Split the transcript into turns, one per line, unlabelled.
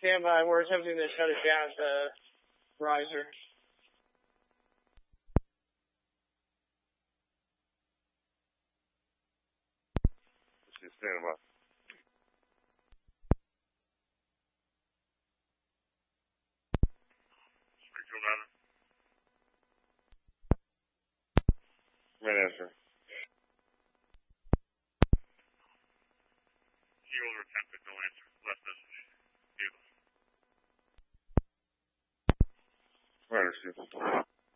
Stand by. We're attempting to shut it down at the riser.
She's standing by. Springfield Island. Right answer. Keyholder attempted, no answer. Left message. Right, Steve.